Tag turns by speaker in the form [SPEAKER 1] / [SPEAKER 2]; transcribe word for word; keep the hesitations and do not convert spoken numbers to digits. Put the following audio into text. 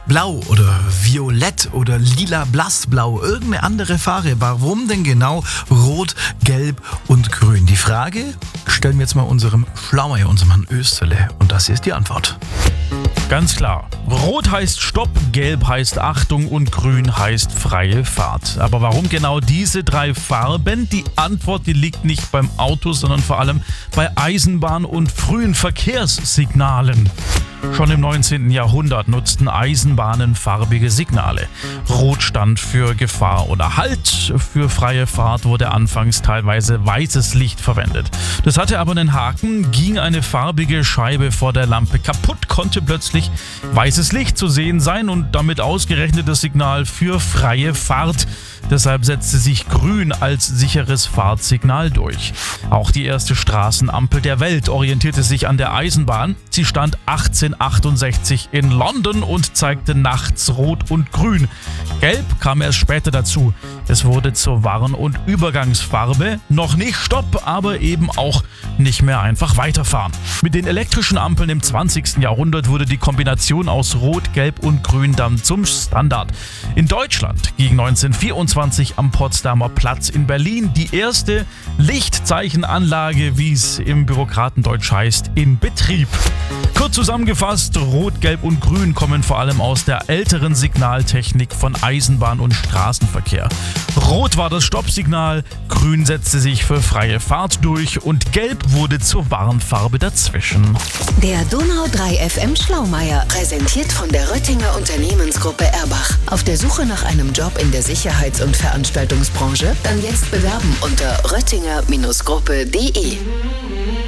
[SPEAKER 1] Blau oder Violett oder lila Blassblau, irgendeine andere Farbe. Warum denn genau Rot, Gelb und Grün? Die Frage stellen wir jetzt mal unserem Schlaumeier, unserem Herrn Österle. Und das hier ist die Antwort.
[SPEAKER 2] Ganz klar. Rot heißt Stopp, Gelb heißt Achtung und Grün heißt freie Fahrt. Aber warum genau diese drei Farben? Die Antwort, die liegt nicht beim Auto, sondern vor allem bei Eisenbahn- und frühen Verkehrssignalen. Schon im neunzehnten Jahrhundert nutzten Eisenbahnen farbige Signale. Rot stand für Gefahr oder Halt. Für freie Fahrt wurde anfangs teilweise weißes Licht verwendet. Das hatte aber einen Haken. Ging eine farbige Scheibe vor der Lampe kaputt, konnte plötzlich weißes Licht zu sehen sein und damit ausgerechnet das Signal für freie Fahrt. Deshalb setzte sich Grün als sicheres Fahrtsignal durch. Auch die erste Straßenampel der Welt orientierte sich an der Eisenbahn. Sie stand achtzehnhundertachtundsechzig in London und zeigte nachts Rot und Grün. Gelb kam erst später dazu. Es wurde zur Warn- und Übergangsfarbe. Noch nicht Stopp, aber eben auch nicht mehr einfach weiterfahren. Mit den elektrischen Ampeln im zwanzigsten Jahrhundert wurde die Kombination aus Rot, Gelb und Grün dann zum Standard. In Deutschland ging neunzehnhundertvierundzwanzig am Potsdamer Platz in Berlin die erste Lichtzeichenanlage, wie es im Bürokratendeutsch heißt, in Betrieb. Kurz zusammengefasst, Rot, Gelb und Grün kommen vor allem aus der älteren Signaltechnik von Eisenbahn- und Straßenverkehr. Rot war das Stoppsignal, Grün setzte sich für freie Fahrt durch und Gelb wurde zur Warnfarbe dazwischen.
[SPEAKER 3] Der Donau drei F M Schlaumeier, präsentiert von der Röttinger Unternehmensgruppe Erbach. Auf der Suche nach einem Job in der Sicherheits- und Veranstaltungsbranche? Dann jetzt bewerben unter röttinger Gruppe punkt de.